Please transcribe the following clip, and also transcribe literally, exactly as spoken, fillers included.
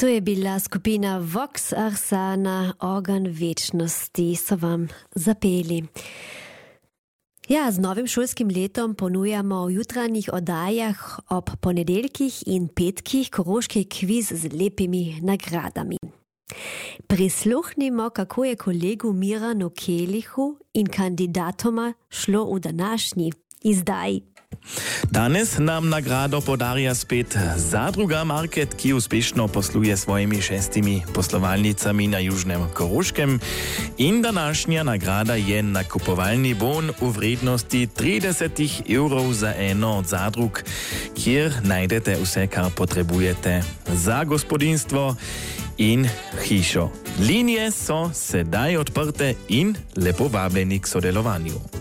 To je bila skupina Vox Arsana, Organ večnosti, so vam zapeli. Ja, z novim šolskim letom ponujamo v jutranjih oddajah ob ponedeljkih in petkih koroški kviz z lepimi nagradami. Prisluhnimo, kako je kolegu Miranu Kelihu in kandidatoma šlo v današnji izdaji. Danes nam nagrado podarja spet Zadruga Market, ki uspešno posluje svojimi šestimi poslovalnicami na Južnem Koroškem. In današnja nagrada je nakupovalni bon v vrednosti trideset evrov za eno od zadrug, kjer najdete vse, kar potrebujete za gospodinstvo in hišo. Linije so sedaj odprte in lepo vabljeni k sodelovanju.